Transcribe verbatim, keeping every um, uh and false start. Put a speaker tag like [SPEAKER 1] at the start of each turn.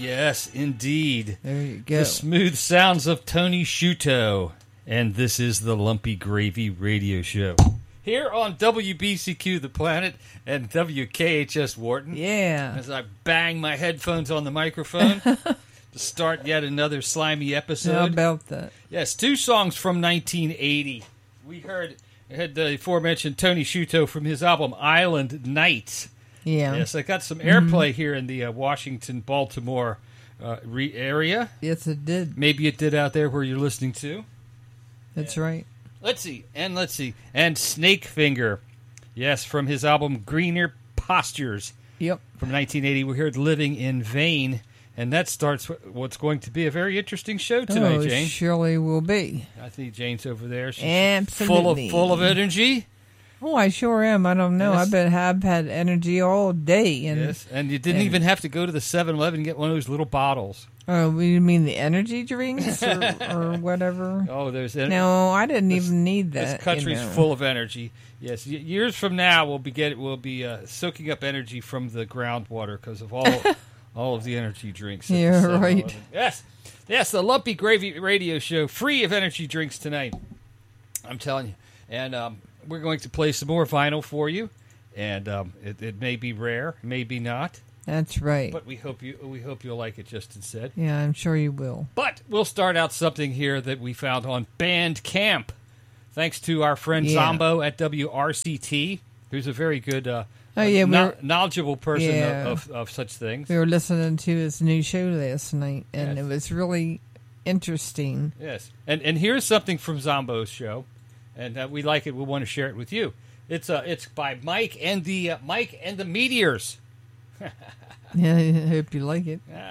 [SPEAKER 1] Yes, indeed.
[SPEAKER 2] There you go.
[SPEAKER 1] The smooth sounds of Tony Sciutto. And this is the Lumpy Gravy Radio Show. Here on W B C Q The Planet and W K H S Wharton.
[SPEAKER 2] Yeah.
[SPEAKER 1] As I bang my headphones on the microphone to start yet another slimy episode.
[SPEAKER 2] How about that?
[SPEAKER 1] Yes, two songs from nineteen eighty. We heard had the aforementioned Tony Sciutto from his album Island Nights.
[SPEAKER 2] Yeah.
[SPEAKER 1] Yes, I got some airplay mm-hmm. here in the uh, Washington, Baltimore uh, re- area.
[SPEAKER 2] Yes, it did.
[SPEAKER 1] Maybe it did out there where you're listening to.
[SPEAKER 2] That's
[SPEAKER 1] yeah.
[SPEAKER 2] right.
[SPEAKER 1] Let's see, and let's see, and Snakefinger, yes, from his album Greener Postures.
[SPEAKER 2] Yep.
[SPEAKER 1] From nineteen eighty, we heard "Living in Vain," and that starts what's going to be a very interesting show tonight,
[SPEAKER 2] oh,
[SPEAKER 1] Jane.
[SPEAKER 2] Surely will be.
[SPEAKER 1] I think Jane's over there. She's
[SPEAKER 2] Absolutely.
[SPEAKER 1] full of full of energy.
[SPEAKER 2] Oh, I sure am. I don't know.
[SPEAKER 1] Yes.
[SPEAKER 2] I've been I've had energy all day, and
[SPEAKER 1] yes, and you didn't
[SPEAKER 2] and,
[SPEAKER 1] even have to go to the seven eleven and get one of those little bottles.
[SPEAKER 2] Oh, you mean the energy drinks or, or whatever?
[SPEAKER 1] Oh, there's en-
[SPEAKER 2] no. I didn't
[SPEAKER 1] this,
[SPEAKER 2] even need that.
[SPEAKER 1] This country's
[SPEAKER 2] you know.
[SPEAKER 1] full of energy. Yes, y- years from now we'll be get we'll be uh, soaking up energy from the groundwater because of all all of the energy drinks. At
[SPEAKER 2] Yeah,
[SPEAKER 1] the
[SPEAKER 2] right.
[SPEAKER 1] Yes, yes, the Lumpy Gravy Radio Show, free of energy drinks tonight. I'm telling you, and um, we're going to play some more vinyl for you, and um, it, it may be rare, maybe not.
[SPEAKER 2] That's right.
[SPEAKER 1] But we hope you we hope you'll like it just instead.
[SPEAKER 2] Yeah, I'm sure you will.
[SPEAKER 1] But we'll start out something here that we found on Bandcamp. Thanks to our friend
[SPEAKER 2] yeah.
[SPEAKER 1] Zombo at W R C T, who's a very good, uh,
[SPEAKER 2] oh, yeah,
[SPEAKER 1] no-
[SPEAKER 2] were,
[SPEAKER 1] knowledgeable person
[SPEAKER 2] yeah.
[SPEAKER 1] of, of, of such things.
[SPEAKER 2] We were listening to his new show last night, and
[SPEAKER 1] yes.
[SPEAKER 2] it was really interesting.
[SPEAKER 1] Yes, and and here's something from Zombo's show, and uh, we like it. We want to share it with you. It's uh, it's by Mike and the uh, Mike and the Meteors.
[SPEAKER 2] Yeah, I hope you like it.
[SPEAKER 1] I